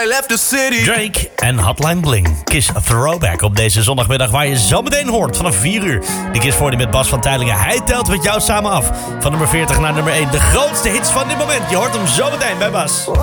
I left the city. Drake en Hotline Bling. Kiss Throwback op deze zondagmiddag, waar je zo meteen hoort vanaf 4 uur. De Kiss 40 met Bas van Teylingen. Hij telt met jou samen af. Van nummer 40 naar nummer 1. De grootste hits van dit moment. Je hoort hem zo meteen bij Bas.